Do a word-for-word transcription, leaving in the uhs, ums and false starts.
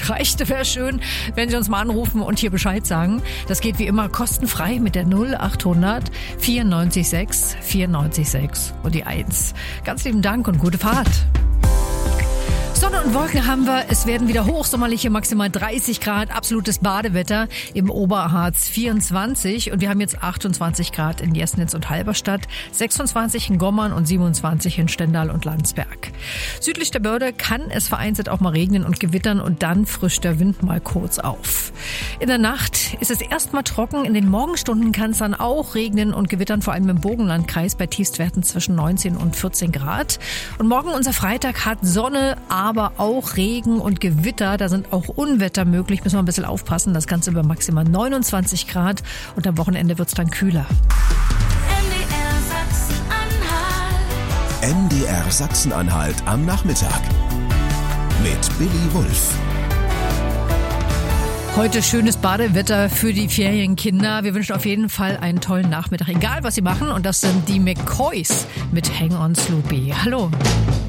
erreicht. Wäre schön, wenn Sie uns mal anrufen und hier Bescheid sagen. Das geht wie immer kostenfrei mit der null achthundert vierundneunzig sechs vierundneunzig sechs und die eins. Ganz lieben Dank und gute Fahrt. Sonne und Wolken haben wir. Es werden wieder hochsommerliche, maximal dreißig Grad, absolutes Badewetter im Oberharz vierundzwanzig. Und wir haben jetzt achtundzwanzig Grad in Jesnitz und Halberstadt, sechsundzwanzig in Gommern und siebenundzwanzig in Stendal und Landsberg. Südlich der Börde kann es vereinzelt auch mal regnen und gewittern und dann frischt der Wind mal kurz auf. In der Nacht ist es erstmal trocken. In den Morgenstunden kann es dann auch regnen und gewittern, vor allem im Burgenlandkreis bei Tiefstwerten zwischen neunzehn und vierzehn Grad. Und morgen, unser Freitag, hat Sonne, aber auch Regen und Gewitter. Da sind auch Unwetter möglich. Müssen wir ein bisschen aufpassen. Das Ganze über maximal neunundzwanzig Grad. Und am Wochenende wird es dann kühler. M D R Sachsen-Anhalt am Nachmittag mit Billy Wulff. Heute schönes Badewetter für die Ferienkinder. Wir wünschen auf jeden Fall einen tollen Nachmittag, egal was sie machen. Und das sind die McCoys mit Hang on Sloopy. Hallo.